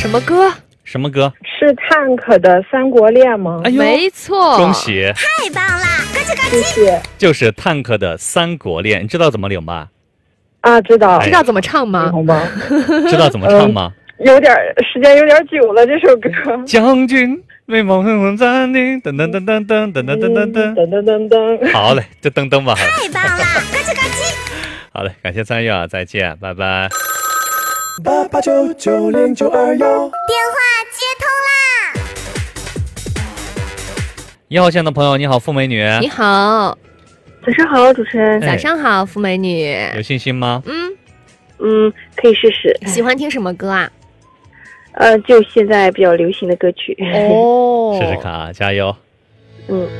什么歌？ 什么歌？ 是 Tank 的《三国恋》吗？ 哎呦， 没错， 恭喜！ 太棒了，咯吱咯吱。 谢谢。 就是Tank 的《三国恋》，你知道怎么领吗？ 啊，知道。 知道怎么唱吗？ 红包。 知道怎么唱吗？ 有点时间有点久了，这首歌。 将军美梦很暂停，噔噔噔噔噔噔噔噔噔噔噔噔噔。 好嘞，就噔噔吧。 太棒了，咯吱咯吱。 好嘞，感谢参与啊，再见，拜拜。 88990921。 电话接通啦！ 1号线的朋友，你好，傅美女。 你好， 早上好，主持人。 早上好，傅美女。 有信心吗？ 可以试试。 喜欢听什么歌啊？ 就现在比较流行的歌曲。 哦， 试试看啊，加油。